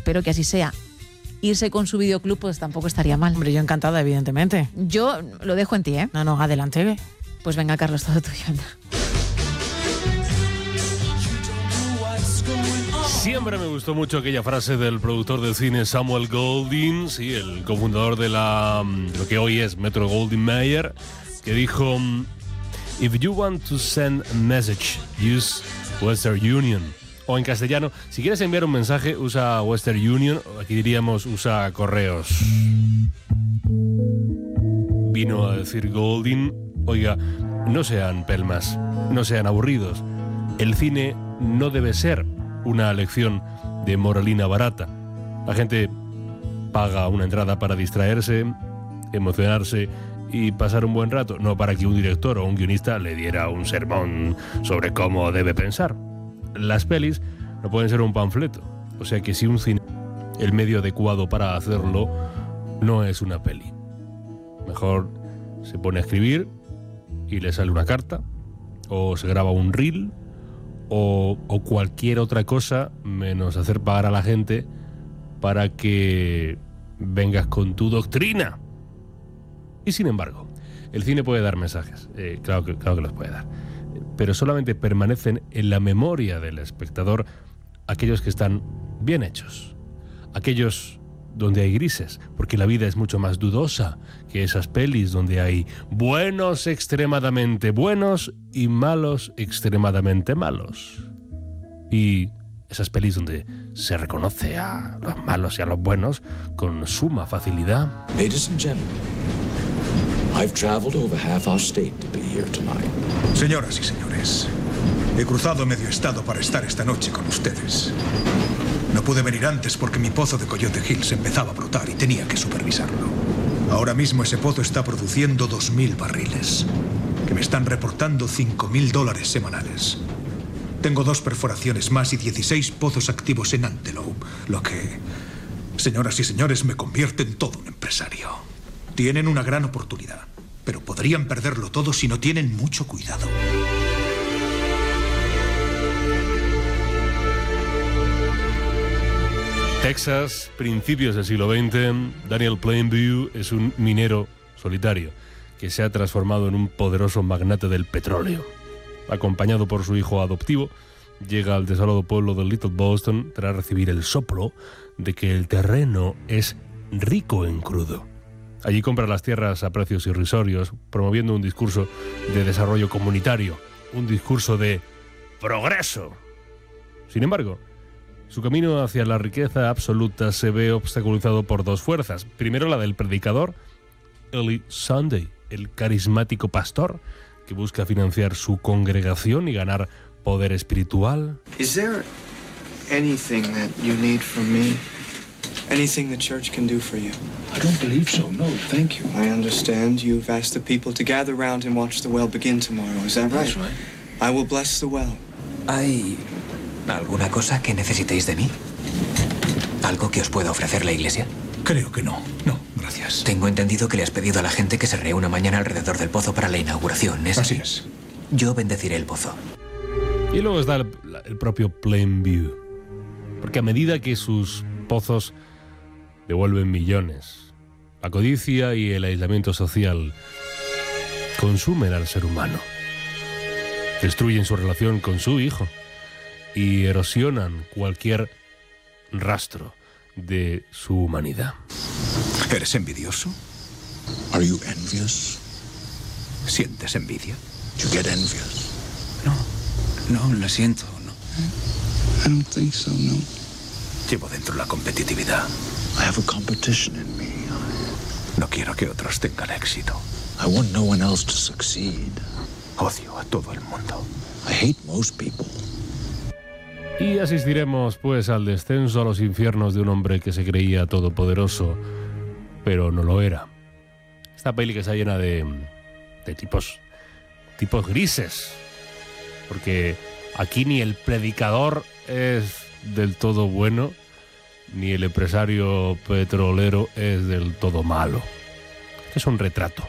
espero que así sea. Irse con su videoclub pues tampoco estaría mal. Hombre, yo encantada, evidentemente. Yo lo dejo en ti, ¿eh? No, adelante. Pues venga, Carlos, todo tuyo. Siempre me gustó mucho aquella frase del productor de cine Samuel Goldwyn, sí, el cofundador de lo que hoy es Metro-Goldwyn-Mayer, que dijo: "If you want to send a message, use Western Union". O en castellano, si quieres enviar un mensaje, usa Western Union, aquí diríamos usa correos. Vino a decir Goldwyn: oiga, no sean pelmas, no sean aburridos. El cine no debe ser una lección de moralina barata. La gente paga una entrada para distraerse, emocionarse y pasar un buen rato, no para que un director o un guionista le diera un sermón sobre cómo debe pensar. Las pelis no pueden ser un panfleto, o sea que si un cine es el medio adecuado para hacerlo, no es una peli. Mejor se pone a escribir y le sale una carta, o se graba un reel, o cualquier otra cosa menos hacer pagar a la gente para que vengas con tu doctrina. Y sin embargo, el cine puede dar mensajes, claro que los puede dar, pero solamente permanecen en la memoria del espectador aquellos que están bien hechos, aquellos donde hay grises, porque la vida es mucho más dudosa que esas pelis donde hay buenos extremadamente buenos y malos extremadamente malos. Y esas pelis donde se reconoce a los malos y a los buenos con suma facilidad. Ladies and gentlemen, I've traveled over half our state to be here tonight. Señoras y señores, he cruzado medio estado para estar esta noche con ustedes. No pude venir antes porque mi pozo de Coyote Hills empezaba a brotar y tenía que supervisarlo. Ahora mismo ese pozo está produciendo 2.000 barriles, que me están reportando $5.000 semanales. Tengo 2 perforaciones más y 16 pozos activos en Antelope, lo que, señoras y señores, me convierte en todo un empresario. Tienen una gran oportunidad, pero podrían perderlo todo si no tienen mucho cuidado. Texas, principios del siglo XX, Daniel Plainview es un minero solitario que se ha transformado en un poderoso magnate del petróleo. Acompañado por su hijo adoptivo, llega al desolado pueblo de Little Boston tras recibir el soplo de que el terreno es rico en crudo. Allí compra las tierras a precios irrisorios, promoviendo un discurso de desarrollo comunitario, un discurso de progreso. Sin embargo, su camino hacia la riqueza absoluta se ve obstaculizado por 2 fuerzas. Primero, la del predicador, Eli Sunday, el carismático pastor que busca financiar su congregación y ganar poder espiritual. Is there anything that you need from me? Anything the church can do for you? I don't believe so, no, thank you. I understand you've asked the people to gather round and watch the well begin tomorrow, is that right? That's right. I will bless the well. ¿Hay alguna cosa que necesitéis de mí? ¿Algo que os pueda ofrecer la iglesia? Creo que no, gracias. Tengo entendido que le has pedido a la gente que se reúna mañana alrededor del pozo para la inauguración, ¿es así? Así es. Yo bendeciré el pozo. Y luego está el propio Plainview, porque a medida que sus pozos devuelven millones, la codicia y el aislamiento social consumen al ser humano, destruyen su relación con su hijo y erosionan cualquier rastro de su humanidad. ¿Eres envidioso? Are you envious? ¿Sientes envidia? You get envious? No, lo siento, no. I don't think so, no. Llevo dentro la competitividad. I have a competition in me. No quiero que otros tengan éxito. I want no one else to succeed. Odio a todo el mundo. I hate most people. Y asistiremos, pues, al descenso a los infiernos de un hombre que se creía todopoderoso, pero no lo era. Esta peli que está llena de tipos grises, porque aquí ni el predicador es del todo bueno, ni el empresario petrolero es del todo malo. Es un retrato